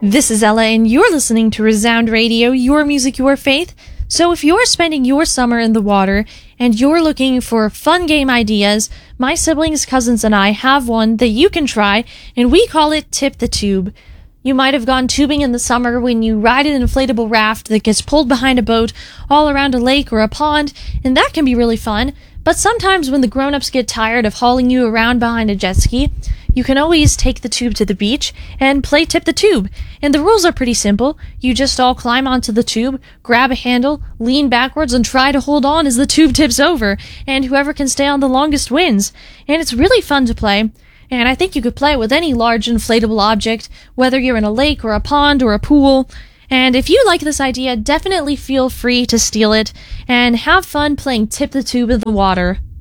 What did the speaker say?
This is Ella, and you're listening to Resound Radio, your music, your faith. So if you're spending your summer in the water and you're looking for fun game ideas, my siblings, cousins, and I have one that you can try, and we call it Tip the Tube. You might have gone tubing in the summer when you ride an inflatable raft that gets pulled behind a boat all around a lake or a pond, and that can be really fun. But sometimes when the grown-ups get tired of hauling you around behind a jet ski, you can always take the tube to the beach and play Tip the Tube. And the rules are pretty simple. You just all climb onto the tube, grab a handle, lean backwards, and try to hold on as the tube tips over. And whoever can stay on the longest wins. And it's really fun to play. And I think you could play with any large inflatable object, whether you're in a lake or a pond or a pool. And if you like this idea, definitely feel free to steal it and have fun playing Tip the Tube in the water.